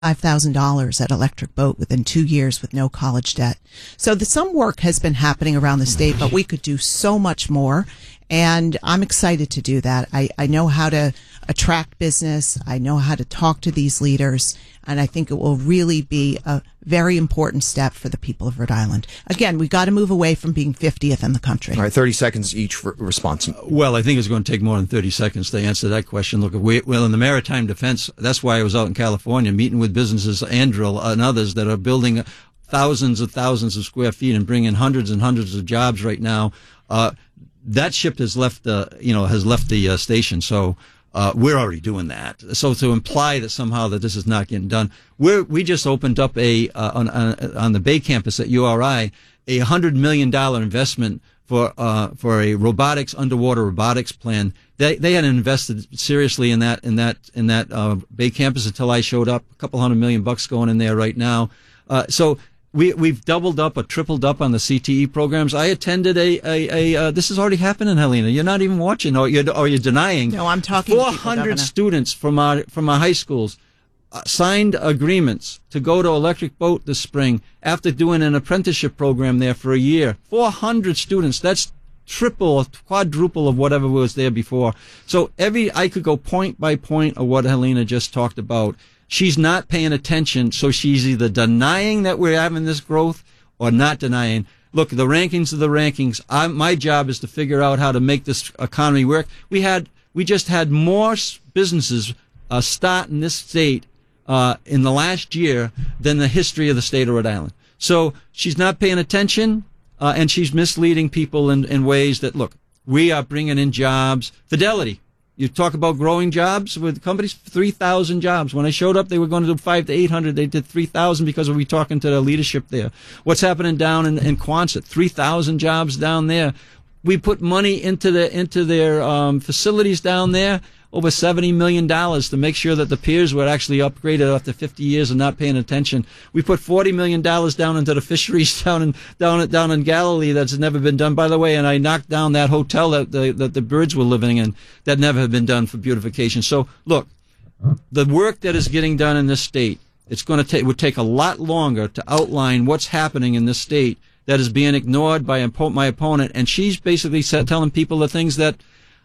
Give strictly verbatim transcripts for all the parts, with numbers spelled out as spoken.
five thousand dollars at Electric Boat within two years with no college debt. So the, some work has been happening around the state, but we could do so much more. And I'm excited to do that. I, I know how to attract business. I know how to talk to these leaders. And I think it will really be a very important step for the people of Rhode Island. Again, we got to move away from being fiftieth in the country. All right, thirty seconds each for response. Well, I think it's going to take more than thirty seconds to answer that question. Look, we, well, in the maritime defense, that's why I was out in California meeting with businesses, Anduril and others that are building thousands of thousands of square feet and bringing hundreds and hundreds of jobs right now. Uh, that ship has left, uh, you know, has left the uh, station. So, uh, we're already doing that. So to imply that somehow that this is not getting done, we're, we just opened up a, uh, on, on, on the Bay campus at U R I, a hundred million dollar investment for, uh, for a robotics, underwater robotics plan. They, they hadn't invested seriously in that, in that, in that, uh, Bay campus until I showed up. A couple hundred million bucks going in there right now. Uh, so, We, we've doubled up or tripled up on the C T E programs. I attended a, a, a uh, this is already happening, Helena. You're not even watching or you're, or you're denying. No, I'm talking four hundred to people, students from our, from our high schools uh, signed agreements to go to Electric Boat this spring after doing an apprenticeship program there for a year. four hundred students. That's triple or quadruple of whatever was there before. So every, I could go point by point of what Helena just talked about. She's not paying attention, so she's either denying that we're having this growth or not denying. Look, the rankings are the rankings. I, my job is to figure out how to make this economy work. We had, we just had more businesses uh, start in this state uh, in the last year than the history of the state of Rhode Island. So she's not paying attention, uh, and she's misleading people in, in ways that, look, we are bringing in jobs. Fidelity. You talk about growing jobs with companies, three thousand jobs. When I showed up, they were going to do five to eight hundred. They did three thousand because we were talking to the leadership there. What's happening down in, in Quonset? three thousand jobs down there. We put money into the, into their, um, facilities down there, over seventy million dollars to make sure that the piers were actually upgraded after fifty years of not paying attention. We put forty million dollars down into the fisheries down in, down, down in Galilee that's never been done, by the way, and I knocked down that hotel that the, that the birds were living in that never had been done for beautification. So, look, the work that is getting done in this state, it's going to take, would take a lot longer to outline what's happening in this state that is being ignored by my opponent, and she's basically said, telling people the things that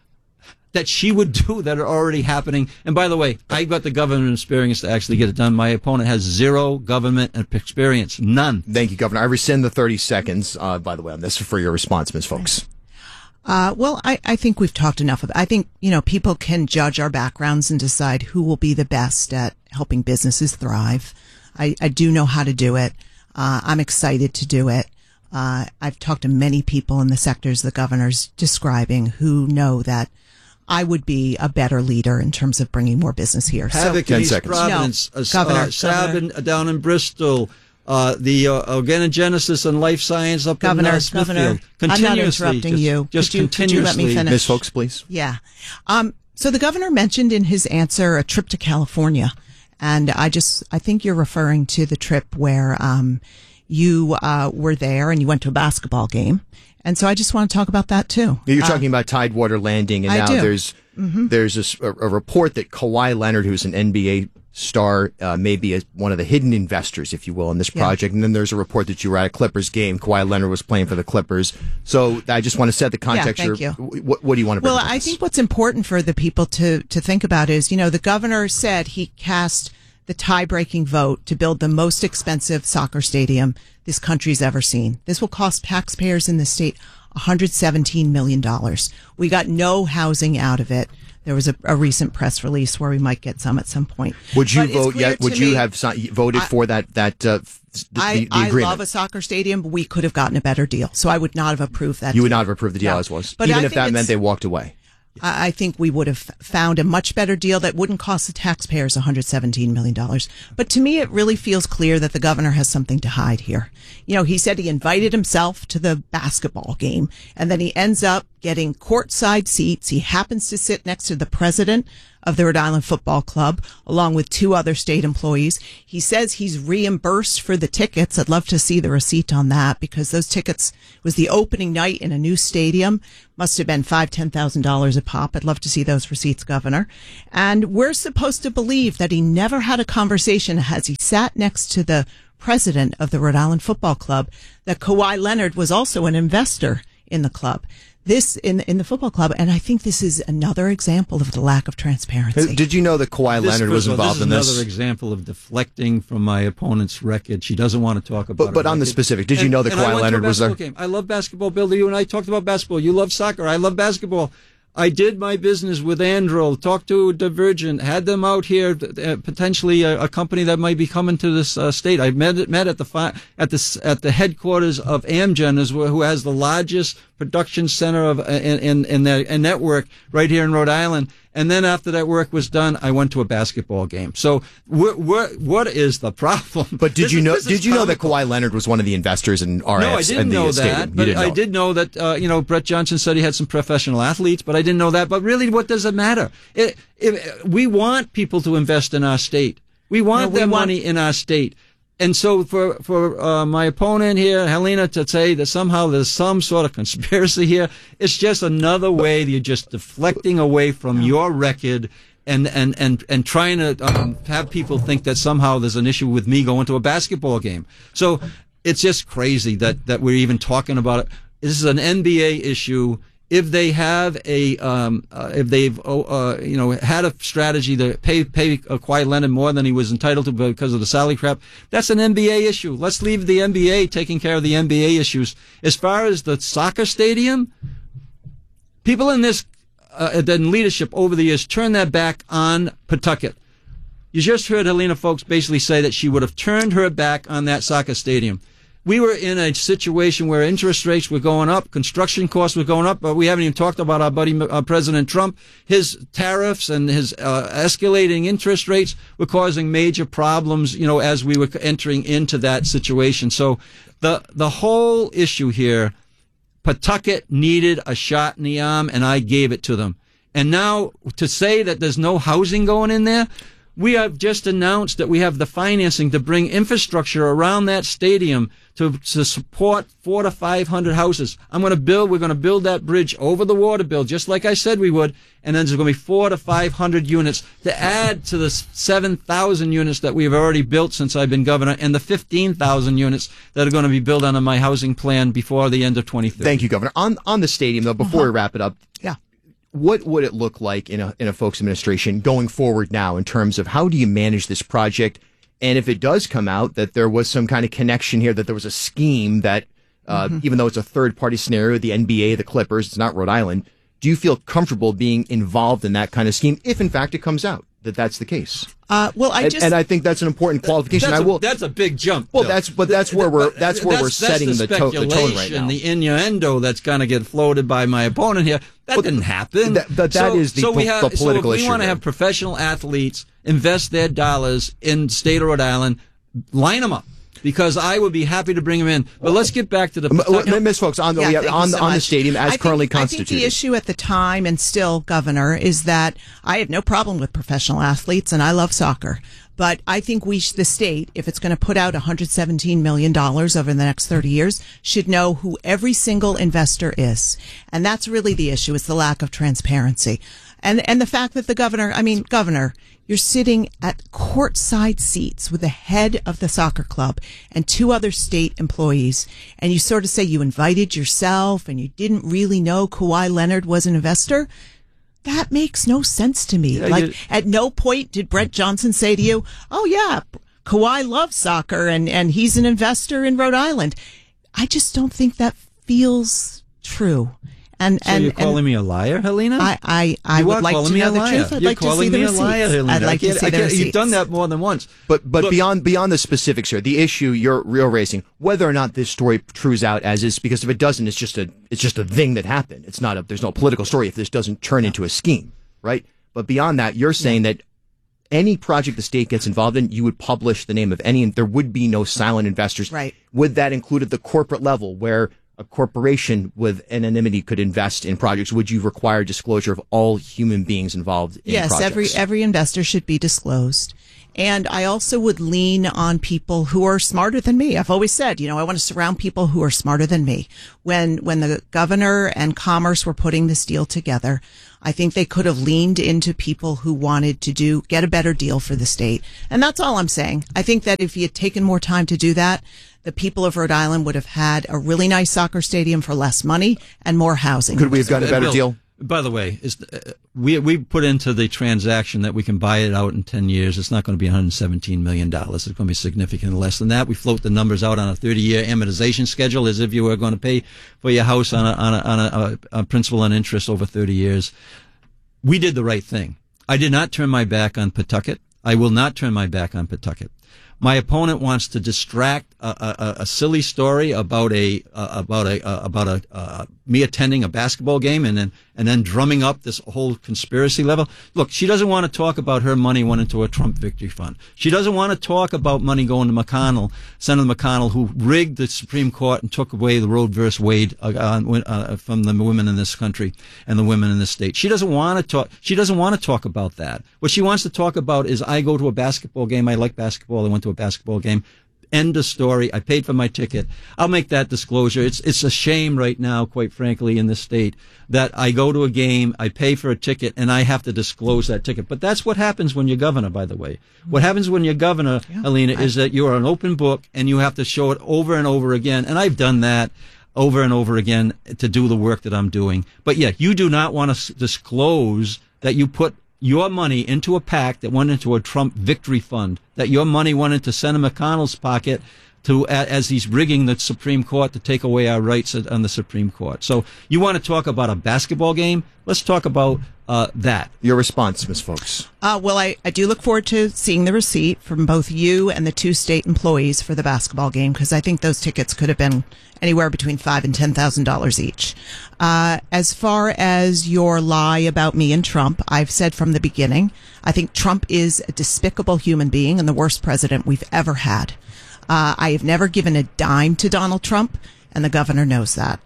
that she would do that are already happening. And by the way, I got the government experience to actually get it done. My opponent has zero government experience. None. Thank you, Governor. I rescind the thirty seconds, uh, by the way, on this for your response, Miz Folks. Uh, well, I, I think we've talked enough of it. I think, you know, people can judge our backgrounds and decide who will be the best at helping businesses thrive. I, I do know how to do it. Uh, I'm excited to do it. Uh, I've talked to many people in the sectors the governor's describing who know that I would be a better leader in terms of bringing more business here. Havoc so, in East Providence, no, uh, Governor, uh, Sabin uh, down in Bristol, uh, the uh, Organogenesis and Life Science up Governor, in uh, Smithfield. Governor, I'm not interrupting just, you. Just could you, continuously. could you let me finish? Miz Folks, please. Yeah. Um, so the governor mentioned in his answer a trip to California. And I just, I think you're referring to the trip where, um, you, uh, were there and you went to a basketball game. And so I just want to talk about that too. You're uh, talking about Tidewater Landing, and I now do. there's mm-hmm. there's a, a report that Kawhi Leonard, who's an N B A star, uh, may be a, one of the hidden investors, if you will, in this project. Yeah. And then there's a report that you were at a Clippers game. Kawhi Leonard was playing for the Clippers. So I just want to set the context. Yeah, thank here. you. What, what do you want to bring Well, to I this? think what's important for the people to, to think about is, you know, the governor said he cast the tie-breaking vote to build the most expensive soccer stadium this country's ever seen. This will cost taxpayers in the state one hundred seventeen million dollars. We got no housing out of it. There was a, a recent press release where we might get some at some point. Would you but vote? Yeah, would you me, have si- voted I, for that? That uh, the, I, the, the I agreement? love a soccer stadium, but we could have gotten a better deal. So I would not have approved that. You deal. would not have approved the deal no. as was, but even I if that meant they walked away. I think we would have found a much better deal that wouldn't cost the taxpayers one hundred seventeen million dollars. But to me, it really feels clear that the governor has something to hide here. You know, he said he invited himself to the basketball game, and then he ends up getting courtside seats. He happens to sit next to the president of the Rhode Island Football Club, along with two other state employees. He says he's reimbursed for the tickets. I'd love to see the receipt on that, because those tickets was the opening night in a new stadium. Must have been five, ten thousand dollars a pop. I'd love to see those receipts, Governor. And we're supposed to believe that he never had a conversation as he sat next to the president of the Rhode Island Football Club, that Kawhi Leonard was also an investor in the club. This in in the football club, and I think this is another example of the lack of transparency. Did you know that Kawhi This, Leonard was first of all, involved in this? this? Is another example of deflecting from my opponent's record. She doesn't want to talk about But, but it. on the specific, did you know that and I Kawhi went to a Leonard was there? basketball game. I love basketball. Bill, you and I talked about basketball. You love soccer. I love basketball. I did my business with Andro, talked to Divergent, had them out here, uh, potentially a, a company that might be coming to this uh, state. I met met at the fi- at the at the headquarters of Amgen, is who has the largest production center of in in, in their in network right here in Rhode Island. And then after that work was done, I went to a basketball game. So we're, we're, what is the problem? But did This you is- know? this is Did you know that comical. Kawhi Leonard was one of the investors in R F? No, I didn't and the know stadium? that, You but didn't I know. did know that, uh, you know, Brett Johnson said he had some professional athletes, but I didn't know that. But really, what does it matter? It, if, we want people to invest in our state. We want No, we their want- money in our state. And so for, for, uh, my opponent here, Helena, to say that somehow there's some sort of conspiracy here, it's just another way that you're just deflecting away from your record and, and, and, and trying to um, have people think that somehow there's an issue with me going to a basketball game. So it's just crazy that, that we're even talking about it. This is an N B A issue. If they have a, um, uh, if they've, uh, you know, had a strategy to pay, pay uh, Kawhi Leonard more than he was entitled to because of the salary cap, that's an N B A issue. Let's leave the N B A taking care of the N B A issues. As far as the soccer stadium, people in this, uh, in leadership over the years turn their back on Pawtucket. You just heard Helena Folks basically say that she would have turned her back on that soccer stadium. We were in a situation where interest rates were going up, construction costs were going up, but we haven't even talked about our buddy uh, President Trump. His tariffs and his uh, escalating interest rates were causing major problems, you know, as we were entering into that situation. So the the whole issue here, Pawtucket needed a shot in the arm, and I gave it to them. And now to say that there's no housing going in there, we have just announced that we have the financing to bring infrastructure around that stadium to, to support four to five hundred houses. I'm going to build, we're going to build that bridge over the water bill, just like I said we would. And then there's going to be four to five hundred units to add to the seven thousand units that we've already built since I've been governor, and the fifteen thousand units that are going to be built under my housing plan before the end of twenty thirty. Thank you, Governor. On on the stadium, though, before Uh-huh. we wrap it up, Yeah. what would it look like in a in a Folks administration going forward now in terms of how do you manage this project? And if it does come out that there was some kind of connection here, that there was a scheme that, uh, Mm-hmm. even though it's a third party scenario, the N B A, the Clippers, it's not Rhode Island, do you feel comfortable being involved in that kind of scheme if in fact it comes out that that's the case? Uh, well, I And, just and I think that's an important qualification. That's I will. a, that's a big jump. Well, Bill. that's- but that's where we're- that's where we're setting that's the to- the tone right speculation, now. The innuendo that's going to get floated by my opponent here. That Well, didn't happen. that- that- that so, is the so we po- have, the political so if issue we want to there. have professional athletes invest their dollars in the state of Rhode Island, line them up. Because I would be happy to bring them in. But let's get back to the... M- m- Miz Folks, on the Yeah, yeah, thank you on, so on the much. stadium as I think- currently I think constituted. the issue at the time, and still, Governor, is that I have no problem with professional athletes, and I love soccer. But I think we, sh- the state, if it's going to put out one hundred seventeen million dollars over the next thirty years, should know who every single investor is. And that's really the issue, is the lack of transparency. And, and the fact that the governor, I mean, Governor, you're sitting at courtside seats with the head of the soccer club and two other state employees, and you sort of say you invited yourself and you didn't really know Kawhi Leonard was an investor. That makes no sense to me. Yeah, like, you- at no point did Brett Johnson say to you, oh yeah, Kawhi loves soccer and, and he's an investor in Rhode Island. I just don't think that feels true. And, So and, you're calling and me a liar, Helena? I, I, I You would are like calling to me know a the liar. truth. I'd You're like to calling see the me a receipts. liar, Helena. I'd like I can't- to see I the can't- receipts. You've done that more than once. But but Look- beyond beyond the specifics here, the issue you're real raising, whether or not this story trues out as is, because if it doesn't, it's just a it's just a thing that happened. It's not a there's no political story if this doesn't turn into a scheme, right? But beyond that, you're saying that any project the state gets involved in, you would publish the name of any, and there would be no silent investors. Right. Would that include at the corporate level where a corporation with anonymity could invest in projects, would you require disclosure of all human beings involved in yes, projects? Yes, every every investor should be disclosed. And I also would lean on people who are smarter than me. I've always said, you know, I want to surround people who are smarter than me. When when the governor and Commerce were putting this deal together, I think they could have leaned into people who wanted to do get a better deal for the state. And that's all I'm saying. I think that if you had taken more time to do that, the people of Rhode Island would have had a really nice soccer stadium for less money and more housing. Could we have gotten a better Bill, deal? By the way, is uh, we we put into the transaction that we can buy it out in ten years. It's not going to be one hundred seventeen million dollars. It's going to be significantly less than that. We float the numbers out on a thirty-year amortization schedule as if you were going to pay for your house on a, on a, on a, a principal and interest over thirty years. We did the right thing. I did not turn my back on Pawtucket. I will not turn my back on Pawtucket. My opponent wants to distract a, a, a silly story about a uh, about a uh, about a uh, me attending a basketball game and then and then drumming up this whole conspiracy level. Look, she doesn't want to talk about her money went into a Trump victory fund. She doesn't want to talk about money going to McConnell, Senator McConnell, who rigged the Supreme Court and took away the Roe versus Wade uh, uh, from the women in this country and the women in this state. She doesn't want to talk. She doesn't want to talk about that. What she wants to talk about is I go to a basketball game. I like basketball. I went to a basketball game. End of story. I paid for my ticket. I'll make that disclosure. It's it's a shame right now, quite frankly, in this state that I go to a game, I pay for a ticket, and I have to disclose that ticket. But that's what happens when you're governor, by the way. What happens when you're governor, yeah, Alina, I, is that you're an open book and you have to show it over and over again. And I've done that over and over again to do the work that I'm doing. But yeah, you do not want to disclose that you put your money into a PAC that went into a Trump victory fund, that your money went into Senator McConnell's pocket to as he's rigging the Supreme Court to take away our rights on the Supreme Court. So you want to talk about a basketball game? Let's talk about uh, that. Your response, Miz Folks. Uh, well, I, I do look forward to seeing the receipt from both you and the two state employees for the basketball game, because I think those tickets could have been anywhere between five and ten thousand dollars each. Uh, as far as your lie about me and Trump, I've said from the beginning, I think Trump is a despicable human being and the worst president we've ever had. Uh, I have never given a dime to Donald Trump, and the governor knows that.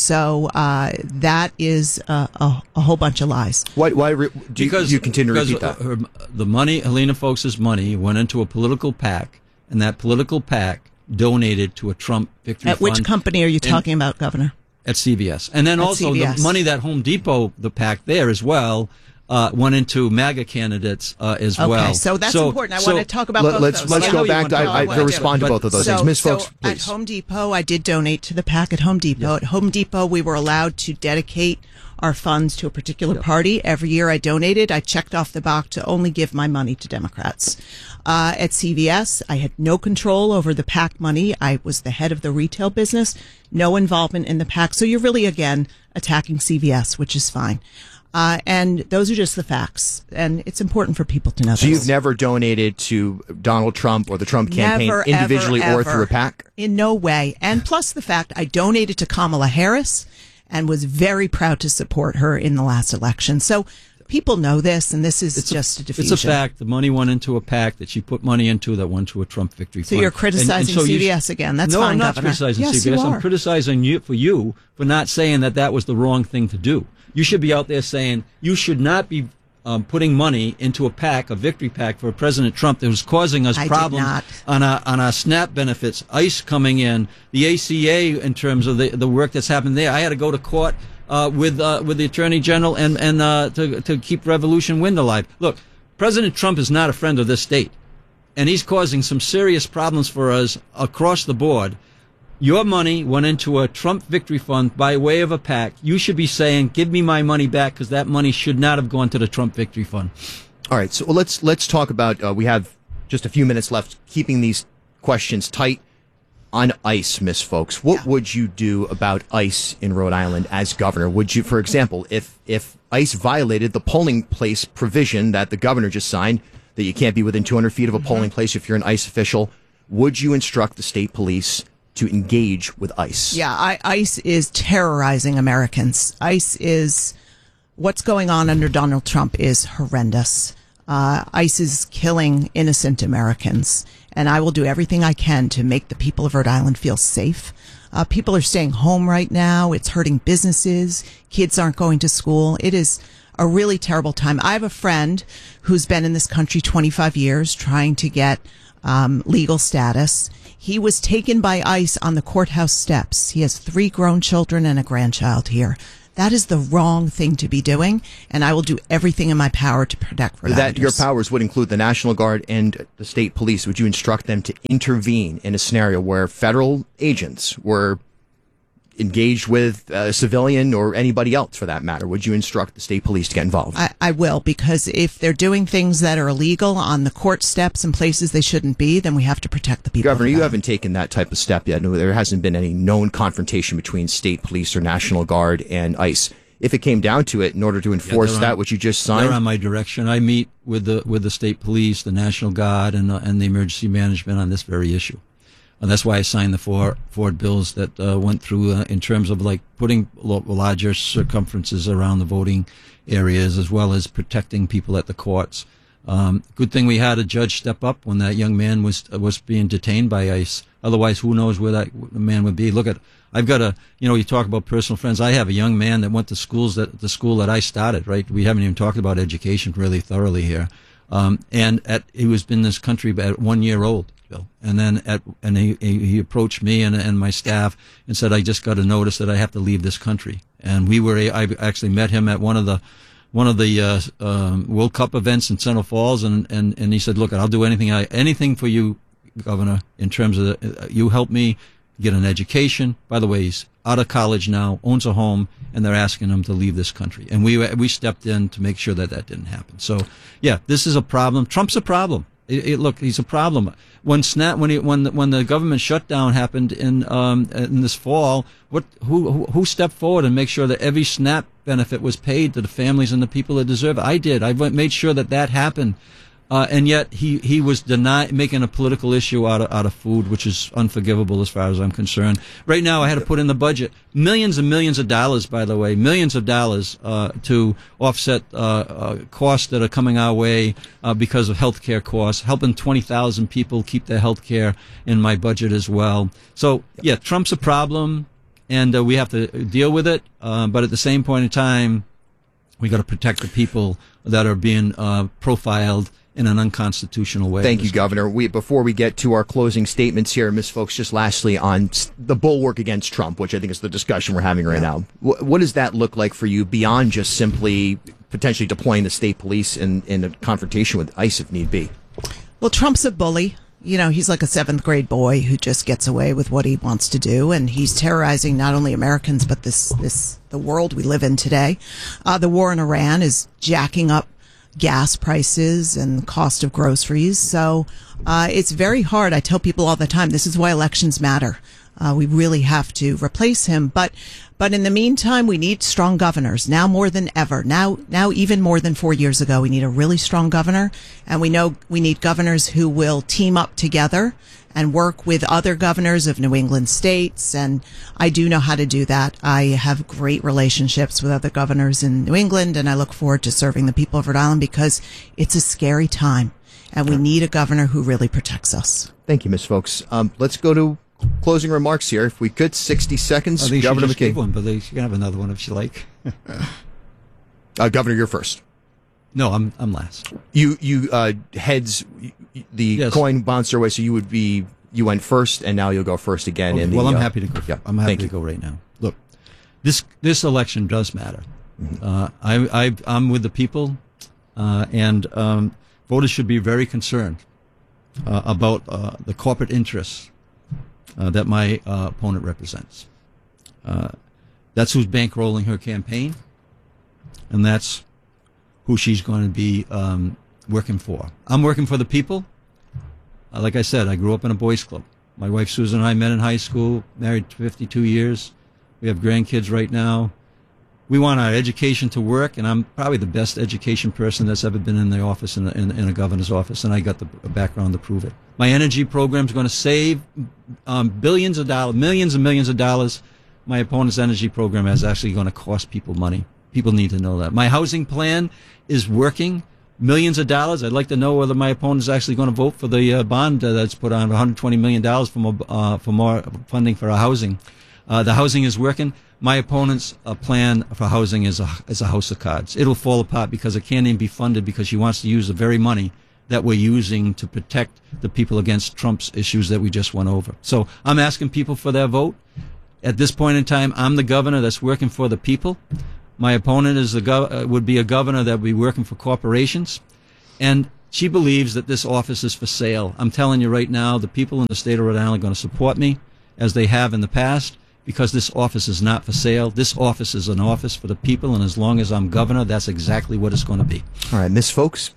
So uh, that is uh, a, a whole bunch of lies. Why? Why re- do you, because, you continue to because repeat that? Her, the money, Helena Folks' money, went into a political PAC, and that political PAC donated to a Trump victory At fund. Which company are you talking in, about, Governor? At C V S. And then At also C V S. The money that Home Depot, the PAC there as well, uh, went into MAGA candidates uh, as okay, well. Okay, so that's so, important. I so want to talk about let, both let's, those. Let's Yeah. go back to, I, I, to respond to both of those so, things. Miz so Folks, please. At Home Depot, I did donate to the PAC at Home Depot. Yep. At Home Depot, we were allowed to dedicate our funds to a particular yep. party. Every year I donated, I checked off the box to only give my money to Democrats. Uh, at C V S, I had no control over the PAC money. I was the head of the retail business, no involvement in the PAC. So you're really, again, attacking C V S, which is fine. Uh, and those are just the facts. And it's important for people to know So this. you've never donated to Donald Trump or the Trump campaign Never, individually ever, or ever. through a PAC? In no way. And plus the fact I donated to Kamala Harris and was very proud to support her in the last election. So people know this, and this is it's just a, a diffusion. It's a fact. The money went into a PAC that she put money into that went to a Trump victory so fund. you're criticizing and, and so C V S again. That's no, fine, I'm not Governor. criticizing yes, C V S. You are. I'm criticizing you for you for not saying that that was the wrong thing to do. You should be out there saying you should not be um, putting money into a PAC, a victory PAC for President Trump that was causing us I problems did not. on our on our SNAP benefits, ICE coming in, the A C A in terms of the the work that's happened there. I had to go to court Uh, with uh, with the Attorney General and and uh, to to keep Revolution Wind alive. Look, President Trump is not a friend of this state, and he's causing some serious problems for us across the board. Your money went into a Trump victory fund by way of a PAC. You should be saying, "Give me my money back," because that money should not have gone to the Trump victory fund. All right, so let's let's talk about. Uh, we have just a few minutes left. Keeping these questions tight. On ICE, Miss Folks, what yeah. would you do about ICE in Rhode Island as governor? Would you, for example, if if ICE violated the polling place provision that the governor just signed, that you can't be within two hundred feet of a mm-hmm. polling place if you're an ICE official, would you instruct the state police to engage with ICE? Yeah, I, ICE is terrorizing Americans. ICE is, what's going on under Donald Trump is horrendous. Uh, ICE is killing innocent Americans. and I will do everything I can to make the people of Rhode Island feel safe. Uh, people are staying home right now. It's hurting businesses. Kids aren't going to school. It is a really terrible time. I have a friend who's been in this country twenty-five years trying to get um, legal status. He was taken by ICE on the courthouse steps. He has three grown children and a grandchild here. That is the wrong thing to be doing, and I will do everything in my power to protect Rhode That Islanders. your powers would include the National Guard and the state police. Would you instruct them to intervene in a scenario where federal agents were engaged with a civilian or anybody else for that matter? Would you instruct the state police to get involved? I, I will, because if they're doing things that are illegal on the court steps and places they shouldn't be, then we have to protect the people. Governor, you haven't taken that type of step yet. No, there hasn't been any known confrontation between state police or National Guard and ICE. If it came down to it, in order to enforce yeah, that, on, which you just signed, they're on my direction. I meet with the with the state police, the National Guard, and uh, and the emergency management on this very issue. And that's why I signed the four four bills that uh, went through uh, in terms of like putting lo- larger circumferences around the voting areas, as well as protecting people at the courts. Um, good thing we had a judge step up when that young man was uh, was being detained by ICE. Otherwise, who knows where that man would be? Look at, I've got a, you know, you talk about personal friends. I have a young man that went to schools that the school that I started. Right, we haven't even talked about education really thoroughly here. Um, and at he was been in this country at one year old. Bill. And then at, and he, he approached me and, and my staff and said, I just got a notice that I have to leave this country. And we were, I actually met him at one of the, one of the, uh, um, World Cup events in Central Falls. And, and, and he said, look, I'll do anything, I, anything for you, Governor, in terms of, the, uh, you help me get an education. By the way, he's out of college now, owns a home, and they're asking him to leave this country. And we, we stepped in to make sure that that didn't happen. So yeah, this is a problem. Trump's a problem. It, it, look, he's a problem. When SNAP, when he, when the, when the government shutdown happened in um in this fall, what who, who who stepped forward and make sure that every SNAP benefit was paid to the families and the people that deserve it? I did. I went, made sure that that happened. Uh, and yet he, he was deny, making a political issue out of, out of food, which is unforgivable as far as I'm concerned. Right now, I had to put in the budget millions and millions of dollars, by the way, millions of dollars uh, to offset uh, uh, costs that are coming our way uh, because of health care costs, helping twenty thousand people keep their health care in my budget as well. So, yeah, Trump's a problem, and uh, we have to deal with it. Uh, but at the same point in time, we got to protect the people that are being uh, profiled in an unconstitutional way. Thank you, Governor. We, before we get to our closing statements here, Miz Folks, just lastly on the bulwark against Trump, which I think is the discussion we're having right yeah. now. What, what does that look like for you beyond just simply potentially deploying the state police in, in a confrontation with ICE if need be? Well, Trump's a bully. You know, he's like a seventh grade boy who just gets away with what he wants to do, and he's terrorizing not only Americans but this this the world we live in today. Uh, the war in Iran is jacking up gas prices and cost of groceries. So uh, it's very hard. I tell people all the time, this is why elections matter. Uh, we really have to replace him. But but in the meantime, we need strong governors now more than ever. Now, now even more than four years ago, we need a really strong governor. And we know we need governors who will team up together and work with other governors of New England states. And I do know how to do that. I have great relationships with other governors in New England, and I look forward to serving the people of Rhode Island because it's a scary time, and we need a governor who really protects us. Thank you, Miz Folks. Um, let's go to closing remarks here. If we could, sixty seconds. I think Governor she just McKay. gave one, but they, she can have another one if she like. uh, Governor, you're first. No, I'm I'm last. You you uh, heads the Yes. coin bounced your way, so you would be you went first, and now you'll go first again. Okay, in the, well, I'm uh, happy to go. Yeah, I'm happy thank to you. go right now. Look, this this election does matter. Mm-hmm. Uh, I, I I'm with the people, uh, and um, voters should be very concerned uh, about uh, the corporate interests uh, that my uh, opponent represents. Uh, that's who's bankrolling her campaign, and that's who she's going to be um, working for. I'm working for the people. Uh, like I said, I grew up in a boys' club. My wife Susan and I met in high school, married fifty-two years. We have grandkids right now. We want our education to work, and I'm probably the best education person that's ever been in the office, in a, in, in a governor's office, and I got the background to prove it. My energy program is going to save um, billions of dollars, millions and millions of dollars. My opponent's energy program is actually going to cost people money. People need to know that. My housing plan is working. millions of dollars. I'd like to know whether my opponent is actually going to vote for the uh, bond uh, that's put on one hundred twenty million dollars for more, uh, for more funding for our housing. Uh, the housing is working. My opponent's uh, plan for housing is a, is a house of cards. It'll fall apart because it can't even be funded because she wants to use the very money that we're using to protect the people against Trump's issues that we just went over. So I'm asking people for their vote. At this point in time, I'm the governor that's working for the people. My opponent is the gov- uh, would be a governor that would be working for corporations. And she believes that this office is for sale. I'm telling you right now, the people in the state of Rhode Island are going to support me, as they have in the past, because this office is not for sale. This office is an office for the people, and as long as I'm governor, that's exactly what it's going to be. All right, Miss Folks?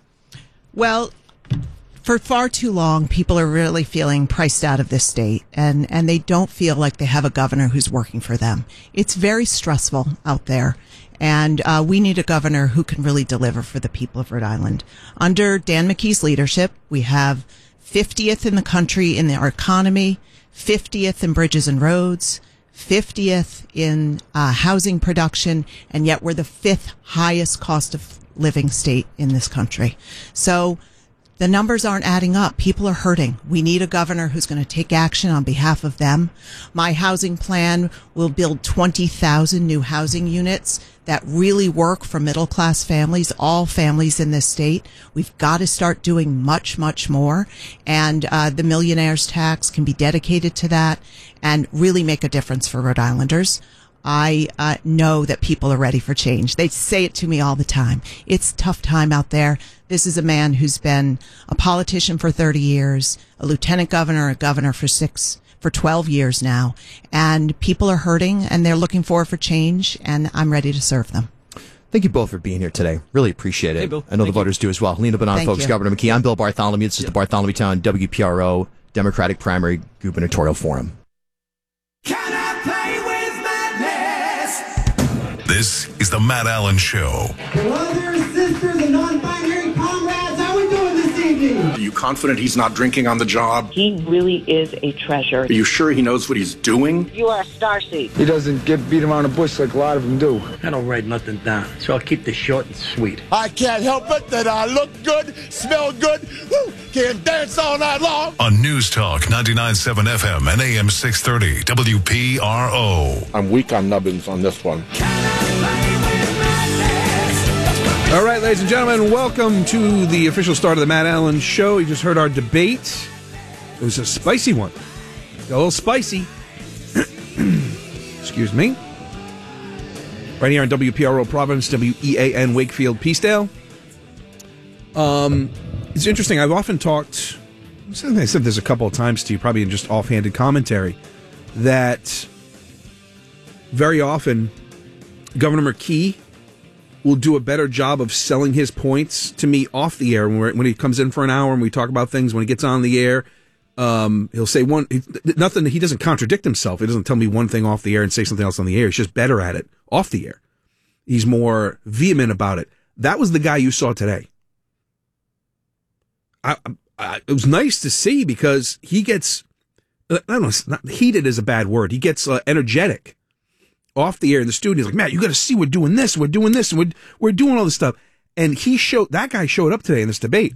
Well, for far too long, people are really feeling priced out of this state, and, and they don't feel like they have a governor who's working for them. It's very stressful out there, and uh, we need a governor who can really deliver for the people of Rhode Island. Under Dan McKee's leadership, we have fiftieth in the country in our economy, fiftieth in bridges and roads, fiftieth in uh, housing production, and yet we're the fifth highest cost of living state in this country. So the numbers aren't adding up. People are hurting. We need a governor who's going to take action on behalf of them. My housing plan will build twenty thousand new housing units that really work for middle-class families, all families in this state. We've got to start doing much, much more. And uh, the millionaire's tax can be dedicated to that and really make a difference for Rhode Islanders. I uh, know that people are ready for change. They say it to me all the time. It's a tough time out there. This is a man who's been a politician for thirty years, a lieutenant governor, a governor for six, for twelve years now. And people are hurting and they're looking forward for change, and I'm ready to serve them. Thank you both for being here today. Really appreciate it. Hey, Bill. I know Thank the voters you. do as well. Lena Bonan, Thank folks, you. Governor McKee. I'm Bill Bartholomew. This is Yeah. the Bartholomew Town W P R O Democratic Primary Gubernatorial Forum. Can I play with madness? This is the Matt Allen Show. Brothers, sisters, and non-binary comrades, how we doing this evening? Are you confident he's not drinking on the job? He really is a treasure. Are you sure he knows what he's doing? You are a starseed. He doesn't get beat around the bush like a lot of them do. I don't write nothing down, so I'll keep this short and sweet. I can't help it that I look good, smell good, woo, can dance all night long. On News Talk ninety-nine point seven F M and A M six thirty W P R O. I'm weak on nubbins on this one. All right, ladies and gentlemen, welcome to the official start of the Matt Allen Show. You just heard our debate. It was a spicy one. A little spicy. Excuse me. Right here on W P R O Providence, W E A N Wakefield, Peacedale. Um, it's interesting. I've often talked, I said this a couple of times to you, probably in just offhanded commentary, that very often Governor McKee will do a better job of selling his points to me off the air when, we're, when he comes in for an hour and we talk about things. When he gets on the air, um, he'll say one he, nothing. He doesn't contradict himself. He doesn't tell me one thing off the air and say something else on the air. He's just better at it off the air. He's more vehement about it. That was the guy you saw today. I, I, it was nice to see because he gets, I don't know, not, heated is a bad word. He gets uh, energetic. Off the air in the studio, he's like, Matt, you got to see we're doing this, we're doing this, and we're, we're doing all this stuff. And he showed, that guy showed up today in this debate.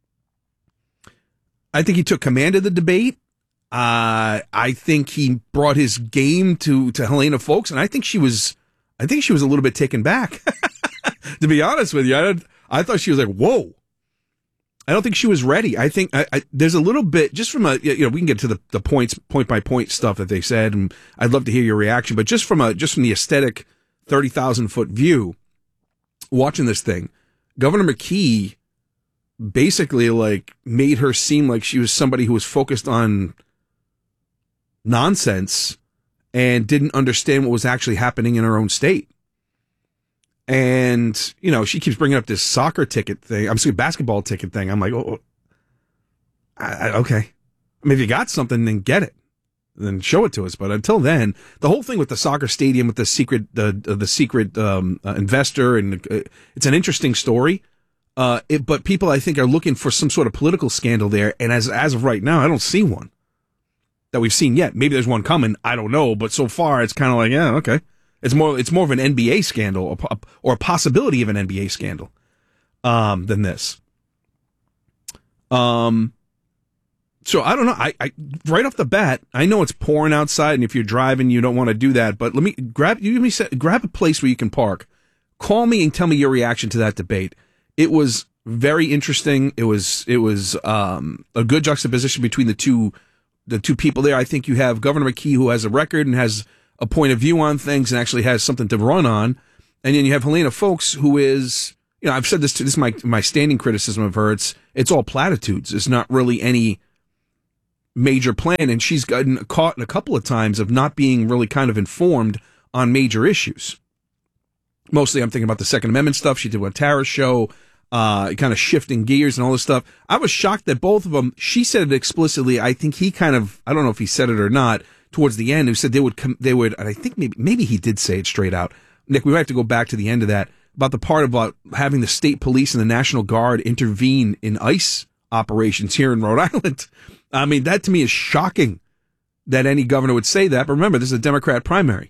I think he took command of the debate. Uh, I think he brought his game to, to Helena Folks, and I think she was, I think she was a little bit taken back. To be honest with you, I, I thought she was like, whoa. I don't think she was ready. I think I, I, there's a little bit, just from a, you know, we can get to the, the points, point by point stuff that they said, and I'd love to hear your reaction, but just from a, just from the aesthetic thirty thousand foot view, watching this thing, Governor McKee basically like made her seem like she was somebody who was focused on nonsense and didn't understand what was actually happening in her own state. And, you know, she keeps bringing up this soccer ticket thing. I'm sorry, basketball ticket thing. I'm like, oh, I, I, okay. I mean, if you got something, then get it. Then show it to us. But until then, the whole thing with the soccer stadium, with the secret, the the secret um, uh, investor, and uh, it's an interesting story. Uh, it, but people, I think, are looking for some sort of political scandal there. And as as of right now, I don't see one that we've seen yet. Maybe there's one coming. I don't know. But so far, it's kind of like, yeah, okay. It's more, it's more of an N B A scandal or, or a possibility of an N B A scandal. um, than this. Um, so I don't know. I, I right off the bat, I know it's pouring outside, and if you're driving, you don't want to do that. But let me grab you. Let me say, grab a place where you can park. Call me and tell me your reaction to that debate. It was very interesting. It was it was um, a good juxtaposition between the two the two people there. I think you have Governor McKee, who has a record and has a point of view on things and actually has something to run on, and then you have Helena Foulkes, who is, you know, I've said this to this is my my standing criticism of her. It's it's all platitudes. It's not really any major plan, and she's gotten caught a couple of times of not being really kind of informed on major issues. Mostly, I'm thinking about the Second Amendment stuff she did with Tara's show, uh, kind of shifting gears and all this stuff. I was shocked that both of them, she said it explicitly. I think he kind of, I don't know if he said it or not, towards the end, who said they would, come, they would, and I think maybe, maybe he did say it straight out. Nick, we might have to go back to the end of that, about the part about having the state police and the National Guard intervene in ICE operations here in Rhode Island. I mean, that to me is shocking that any governor would say that. But remember, this is a Democrat primary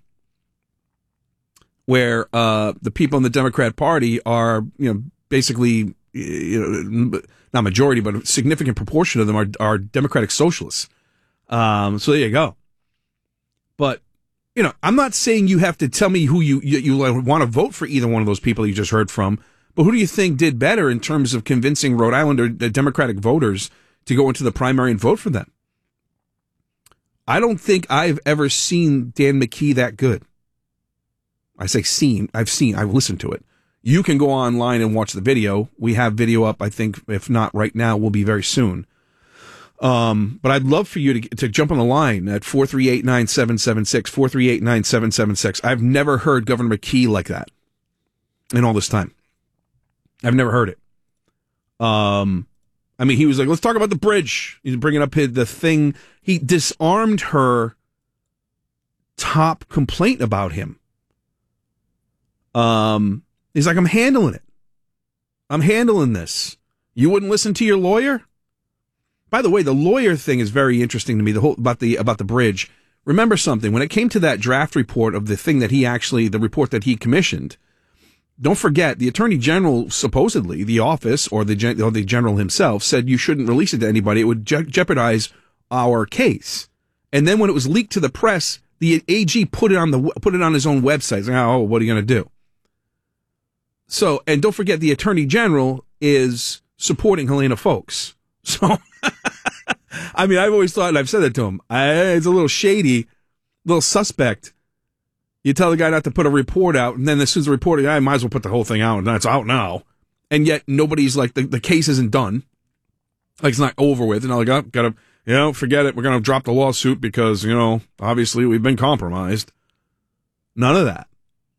where uh, the people in the Democrat Party are, you know, basically, you know, not majority, but a significant proportion of them are, are Democratic socialists. Um, so there you go. But, you know, I'm not saying you have to tell me who you, you, you want to vote for either one of those people you just heard from, but who do you think did better in terms of convincing Rhode Island or the Democratic voters to go into the primary and vote for them? I don't think I've ever seen Dan McKee that good. I say seen, I've seen, I've listened to it. You can go online and watch the video. We have video up, I think, if not right now, will be very soon. Um, but I'd love for you to to jump on the line at four three eight, nine seven seven six, four three eight, nine seven seven six. I've never heard Governor McKee like that in all this time. I've never heard it. Um, I mean, he was like, let's talk about the bridge. He's bringing up his, the thing. He disarmed her top complaint about him. Um, he's like, I'm handling it. I'm handling this. You wouldn't listen to your lawyer? By the way, the lawyer thing is very interesting to me, the whole about the about the bridge. Remember something, when it came to that draft report of the thing that he actually, the report that he commissioned, don't forget, the Attorney General, supposedly, the office or the, or the General himself, said you shouldn't release it to anybody. It would je- jeopardize our case. And then when it was leaked to the press, the A G put it on the put it on his own website. It's like, oh, what are you going to do? So, and don't forget, the Attorney General is supporting Helena Foulkes. So, I mean, I've always thought, and I've said that to him, I, it's a little shady, a little suspect. You tell the guy not to put a report out, and then as soon as the report, I might as well put the whole thing out, and it's out now. And yet, nobody's like, the, the case isn't done. Like, it's not over with. And I'm like, oh, gotta, you know, forget it. We're going to drop the lawsuit because, you know, obviously we've been compromised. None of that.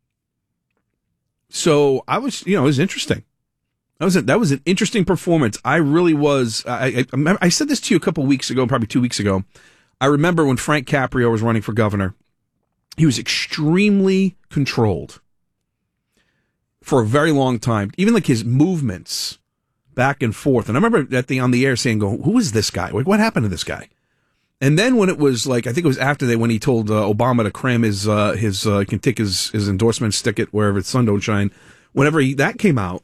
So, I was, you know, it was interesting. That was a, that was an interesting performance. I really was. I, I, I said this to you a couple of weeks ago, probably two weeks ago. I remember when Frank Caprio was running for governor. He was extremely controlled for a very long time. Even like his movements back and forth. And I remember at the on the air saying, "Go, who is this guy? Like, what happened to this guy?" And then when it was like, I think it was after that when he told uh, Obama to cram his uh, his uh, can take his his endorsement, stick it wherever the sun don't shine. Whenever he, that came out.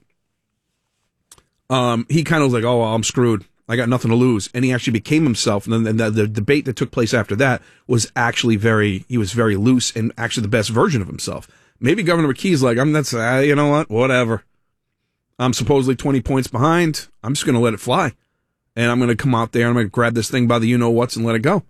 Um, he kind of was like, oh, well, I'm screwed. I got nothing to lose. And he actually became himself. And then the, the debate that took place after that was actually very, he was very loose and actually the best version of himself. Maybe Governor McKee's like, I'm that's, uh, you know what, whatever. I'm supposedly twenty points behind. I'm just going to let it fly. And I'm going to come out there and I'm going to grab this thing by the you-know-whats and let it go.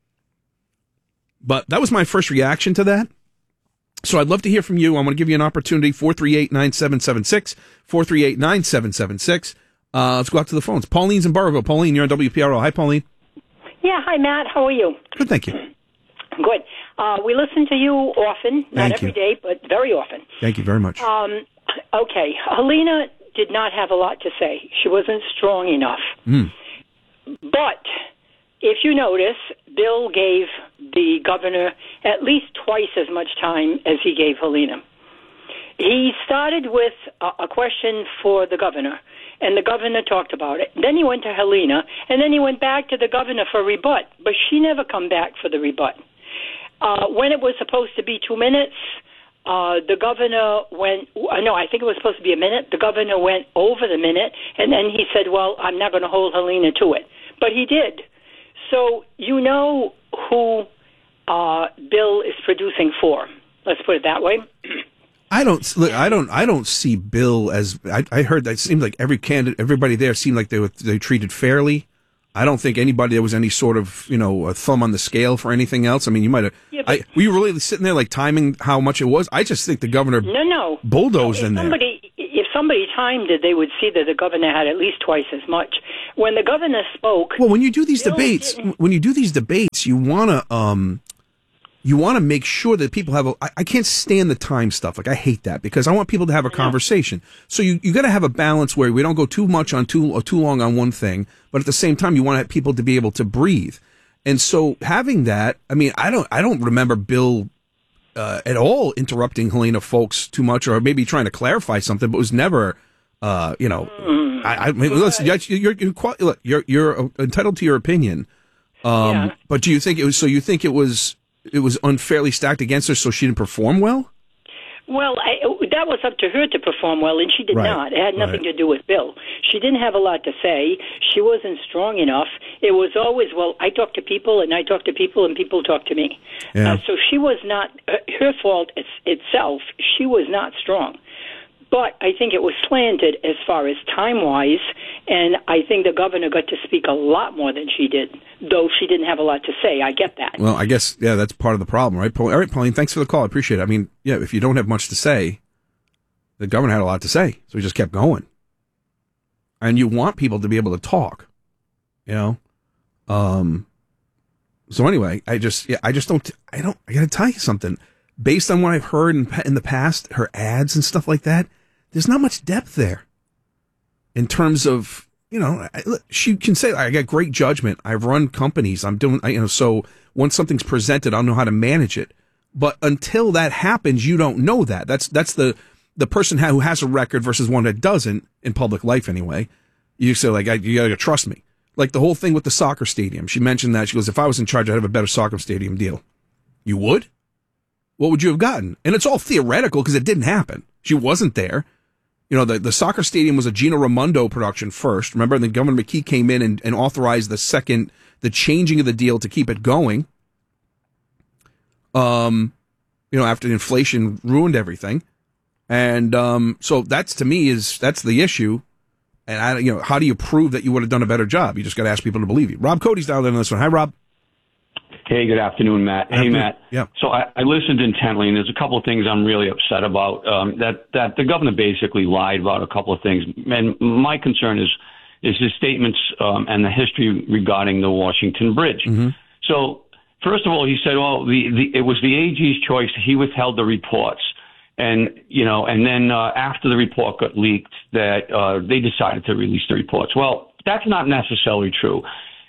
But that was my first reaction to that. So I'd love to hear from you. I'm going to give you an opportunity, four three eight, nine seven seven six, four three eight, nine seven seven six. Uh, let's go out to the phones. Pauline's in Burrillville. Pauline, you're on W P R O. Hi, Pauline. Yeah, hi, Matt. How are you? Good, thank you. Good. Uh, we listen to you often, not thank every you. day, but very often. Thank you very much. Um, okay, Helena did not have a lot to say. She wasn't strong enough. Mm. But if you notice, Bill gave the governor at least twice as much time as he gave Helena. He started with a, a question for the governor, and the governor talked about it. Then he went to Helena, and then he went back to the governor for rebut, but she never come back for the rebut. Uh, when it was supposed to be two minutes, Uh, the governor went, uh, no, I think it was supposed to be a minute. The governor went over the minute, and then he said, well, I'm not going to hold Helena to it. But he did. So you know who uh, Bill is producing for. Let's put it that way. I don't look. I don't. I don't see Bill as. I, I heard that it seemed like every candidate, everybody there seemed like they were they treated fairly. I don't think anybody there was any sort of you know a thumb on the scale for anything else. I mean, you might have. Yeah, I, were you really sitting there like timing how much it was? I just think the governor no no bulldozed no, in somebody, there. If somebody timed it, they would see that the governor had at least twice as much. When the governor spoke, well, when you do these Bill debates, didn't... when you do these debates, you want to um. You want to make sure that people have a. I, I can't stand the time stuff. Like I hate that because I want people to have a conversation. So you you got to have a balance where we don't go too much on too or too long on one thing, but at the same time you want people to be able to breathe. And so having that, I mean, I don't I don't remember Bill uh, at all interrupting Helena Foulkes too much, or maybe trying to clarify something, but it was never, uh, you know. Mm. I, I mean, listen, you're you're, you're you're you're entitled to your opinion, um, yeah. But do you think it was? So you think it was? It was unfairly stacked against her, so she didn't perform well? Well, I, that was up to her to perform well, and she did right. not. It had nothing right. to do with Bill. She didn't have a lot to say. She wasn't strong enough. It was always, well, I talk to people, and I talk to people, and people talk to me. Yeah. Uh, so she was not, her fault it's, itself, she was not strong. But I think it was slanted as far as time-wise, and I think the governor got to speak a lot more than she did, though she didn't have a lot to say. I get that. Well, I guess, yeah, that's part of the problem, right? All right, Pauline, thanks for the call. I appreciate it. I mean, yeah, if you don't have much to say, the governor had a lot to say, so he just kept going. And you want people to be able to talk, you know? Um. So anyway, I just, yeah, I just don't, I don't, I got to tell you something. Based on what I've heard in, in the past, her ads and stuff like that, there's not much depth there in terms of, you know, I, she can say, I got great judgment. I've run companies. I'm doing, you know, so once something's presented, I'll know how to manage it. But until that happens, you don't know that. That's, that's the, the person who has a record versus one that doesn't in public life anyway. You say like, I, you gotta trust me. Like the whole thing with the soccer stadium. She mentioned that. She goes, if I was in charge, I'd have a better soccer stadium deal. You would? What would you have gotten? And it's all theoretical because it didn't happen. She wasn't there. You know, the, the soccer stadium was a Gina Raimondo production first. Remember, and then Governor McKee came in and, and authorized the second, the changing of the deal to keep it going. Um, you know, after inflation ruined everything. And um, so that's, to me, is that's the issue. And, I, you know, how do you prove that you would have done a better job? You just got to ask people to believe you. Rob Cody's down there on this one. Hi, Rob. Hey, good afternoon, Matt. Hey, Matt. Yeah. So I, I listened intently, and there's a couple of things I'm really upset about. Um, that that the governor basically lied about a couple of things, and my concern is is his statements um, and the history regarding the Washington Bridge. Mm-hmm. So first of all, he said, "Well, the, the it was the A G's choice. He withheld the reports." And, you know, and then uh, after the report got leaked, that uh, they decided to release the reports. Well, that's not necessarily true.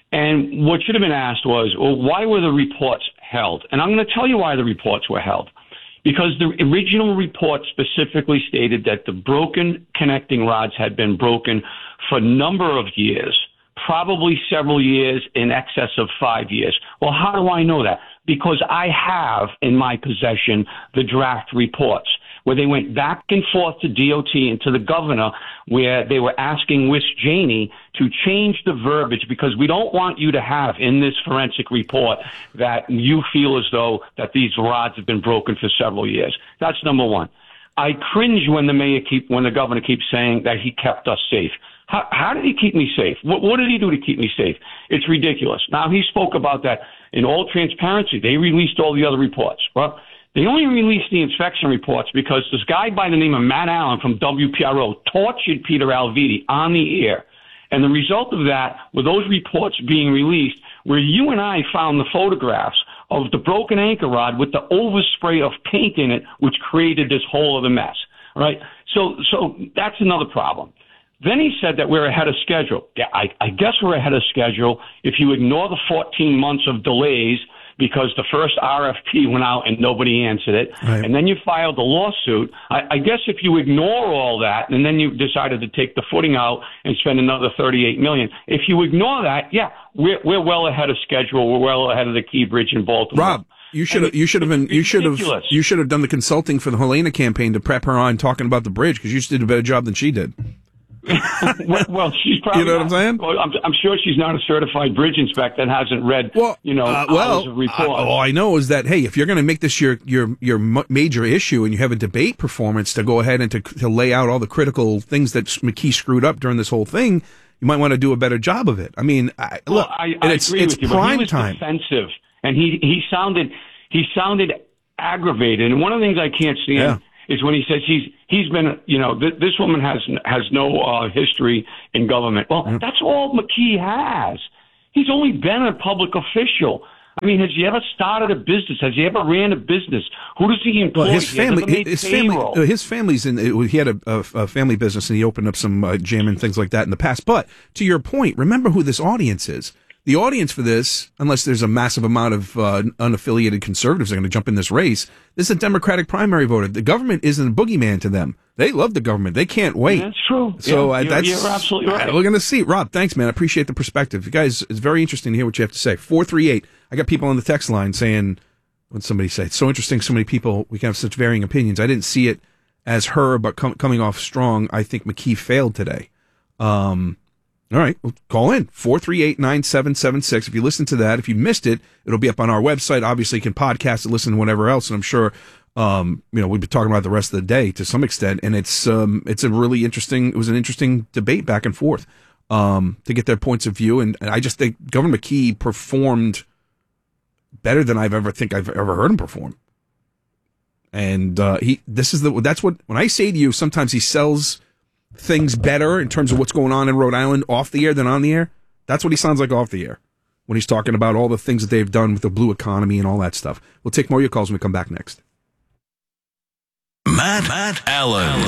And what should have been asked was, well, why were the reports held? And I'm going to tell you why the reports were held. Because the original report specifically stated that the broken connecting rods had been broken for a number of years, probably several years, in excess of five years. Well, how do I know that? Because I have in my possession the draft reports, where they went back and forth to D O T and to the governor, where they were asking Wiss Janey to change the verbiage, because we don't want you to have in this forensic report that you feel as though that these rods have been broken for several years. That's number one. I cringe when the mayor keep, when the governor keeps saying that he kept us safe. How, how did he keep me safe? What, what did he do to keep me safe? It's ridiculous. Now, he spoke about that in all transparency. They released all the other reports. Well, they only released the inspection reports because this guy by the name of Matt Allen from W P R O tortured Peter Alviti on the air. And the result of that were those reports being released, where you and I found the photographs of the broken anchor rod with the overspray of paint in it, which created this whole other mess. All right? So, so that's another problem. Then he said that we're ahead of schedule. Yeah, I, I guess we're ahead of schedule if you ignore the fourteen months of delays, because the first R F P went out and nobody answered it. Right. And then you filed the lawsuit. I, I guess if you ignore all that and then you decided to take the footing out and spend another thirty-eight million dollars, if you ignore that, yeah, we're, we're well ahead of schedule. We're well ahead of the Key Bridge in Baltimore. Rob, You should have. You should have been. You should have. You should have done the consulting for the Helena campaign to prep her on talking about the bridge because you just did a better job than she did. well, well, she's probably. You know what I'm saying? Well, I'm, I'm sure she's not a certified bridge inspector and hasn't read. Well, you know, uh, well, of reports. Uh, all I know is that hey, if you're going to make this your your your major issue and you have a debate performance to go ahead and to to lay out all the critical things that McKee screwed up during this whole thing, you might want to do a better job of it. I mean, I, well, look, I, and I it's agree it's with you, prime but he was time. Defensive, and he he sounded he sounded aggravated. And one of the things I can't stand. Yeah. Is when he says he's he's been, you know, th- this woman has has no uh, history in government. Well, mm-hmm. that's all McKee has. He's only been a public official. I mean, has he ever started a business? Has he ever ran a business? Who does he employ? Well, his family, he his family, his family's in. He had a, a, a family business, and he opened up some uh, gym and things like that in the past. But to your point, remember who this audience is. The audience for this, unless there's a massive amount of uh, unaffiliated conservatives that are going to jump in this race, this is a Democratic primary voter. The government isn't a boogeyman to them. They love the government. They can't wait. That's true. So yeah, uh, you're, that's you're absolutely right. Uh, we're going to see. Rob, thanks, man. I appreciate the perspective. You guys, it's very interesting to hear what you have to say. four three eight. I got people on the text line saying, when somebody say, it's so interesting, so many people, we can have such varying opinions. I didn't see it as her, but com- coming off strong, I think McKee failed today. Um... All right, well, call in, four three eight, nine seven seven six. If you listen to that, if you missed it, it'll be up on our website. Obviously, you can podcast it, listen to whatever else, and I'm sure, um, you know, we'll be talking about it the rest of the day to some extent, and it's um, it's a really interesting, it was an interesting debate back and forth um, to get their points of view, and, and I just think Governor McKee performed better than I've ever think I've ever heard him perform. And uh, he, this is the, that's what, when I say to you, sometimes he sells things better in terms of what's going on in Rhode Island off the air than on the air. That's what he sounds like off the air when he's talking about all the things that they've done with the blue economy and all that stuff. We'll take more of your calls when we come back next. Matt, Matt Allen.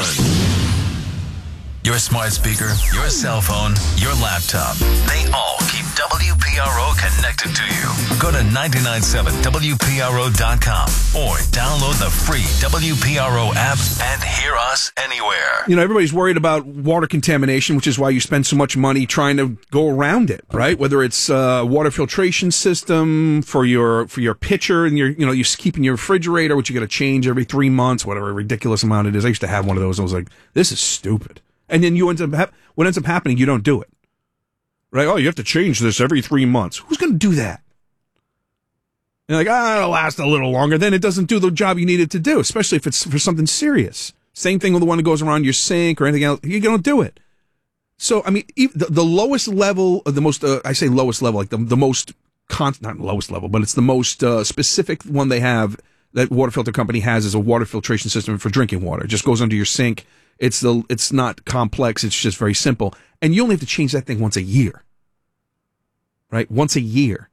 Your smart speaker, your cell phone, your laptop. They all keep W P R O connected to you. Go to nine nine seven W P R O dot com or download the free W P R O app and hear us anywhere. You know, everybody's worried about water contamination, which is why you spend so much money trying to go around it, right? Whether it's a water filtration system for your for your pitcher and your, you know, you're keeping your refrigerator, which you got to change every three months, whatever ridiculous amount it is. I used to have one of those. I was like, this is stupid. And then you end up ha- what ends up happening, you don't do it. Right? Oh, you have to change this every three months. Who's going to do that? You're like, ah, it'll last a little longer. Then it doesn't do the job you need it to do, especially if it's for something serious. Same thing with the one that goes around your sink or anything else. You don't do it. So, I mean, even the, the lowest level, of the most, uh, I say lowest level, like the, the most, con- not lowest level, but it's the most uh, specific one they have that water filter company has is a water filtration system for drinking water. It just goes under your sink. It's the, it's not complex. It's just very simple. And you only have to change that thing once a year. Right? Once a year.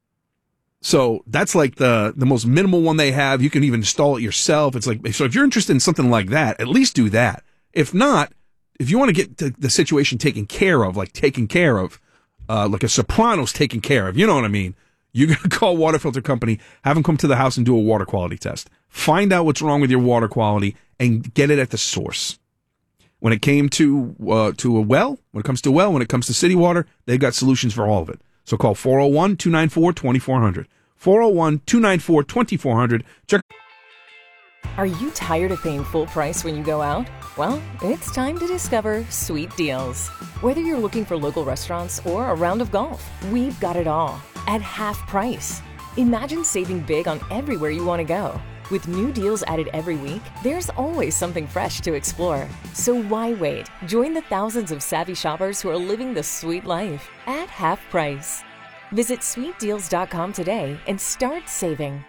So that's like the, the most minimal one they have. You can even install it yourself. It's like, so if you're interested in something like that, at least do that. If not, if you want to get to the situation taken care of, like taken care of, uh, like a Sopranos taken care of, you know what I mean? You got to call Water Filter Company, have them come to the house and do a water quality test. Find out what's wrong with your water quality and get it at the source. When it came to uh, to a well, when it comes to a well, when it comes to city water, they've got solutions for all of it. So call four oh one, two nine four, two four zero zero. four oh one, two nine four, two four zero zero. Check. Are you tired of paying full price when you go out? Well, it's time to discover Sweet Deals. Whether you're looking for local restaurants or a round of golf, we've got it all at half price. Imagine saving big on everywhere you want to go. With new deals added every week, there's always something fresh to explore. So why wait? Join the thousands of savvy shoppers who are living the sweet life at half price. Visit sweet deals dot com today and start saving.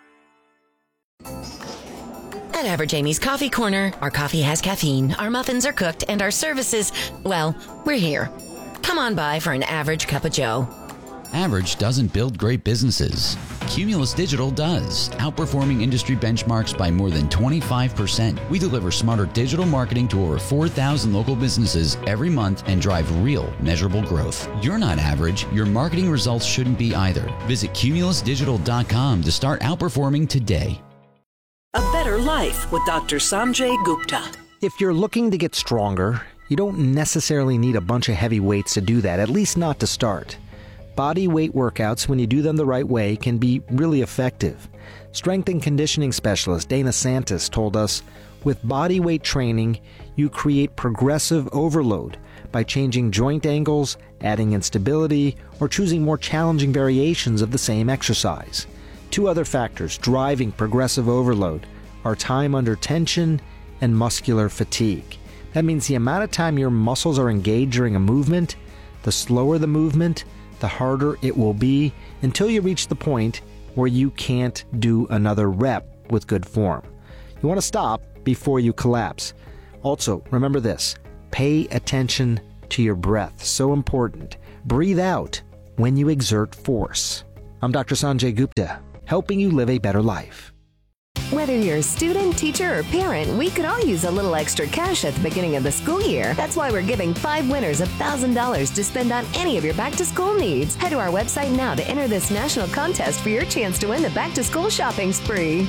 At Average Amy's Coffee Corner, our coffee has caffeine, our muffins are cooked, and our services, well, we're here. Come on by for an average cup of joe. Average doesn't build great businesses. Cumulus Digital does, outperforming industry benchmarks by more than twenty-five percent. We deliver smarter digital marketing to over four thousand local businesses every month and drive real, measurable growth. You're not average. Your marketing results shouldn't be either. Visit cumulus digital dot com to start outperforming today. A better life with Doctor Sanjay Gupta. If you're looking to get stronger, you don't necessarily need a bunch of heavy weights to do that, at least not to start. Body weight workouts, when you do them the right way, can be really effective. Strength and conditioning specialist Dana Santos told us, with body weight training, you create progressive overload by changing joint angles, adding instability, or choosing more challenging variations of the same exercise. Two other factors driving progressive overload are time under tension and muscular fatigue. That means the amount of time your muscles are engaged during a movement, the slower the movement, the harder it will be until you reach the point where you can't do another rep with good form. You want to stop before you collapse. Also, remember this, pay attention to your breath. So important. Breathe out when you exert force. I'm Doctor Sanjay Gupta, helping you live a better life. Whether you're a student, teacher, or parent, we could all use a little extra cash at the beginning of the school year. That's why we're giving five winners one thousand dollars to spend on any of your back-to-school needs. Head to our website now to enter this national contest for your chance to win the back-to-school shopping spree.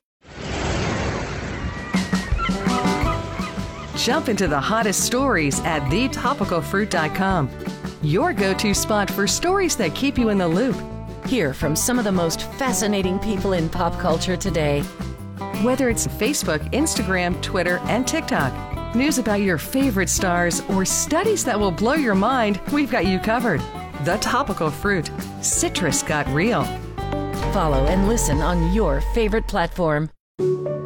Jump into the hottest stories at the topical fruit dot com. Your go-to spot for stories that keep you in the loop. Hear from some of the most fascinating people in pop culture today. Whether it's Facebook, Instagram, Twitter, and TikTok, news about your favorite stars, or studies that will blow your mind, we've got you covered. The Topical Fruit. Citrus got real. Follow and listen on your favorite platform.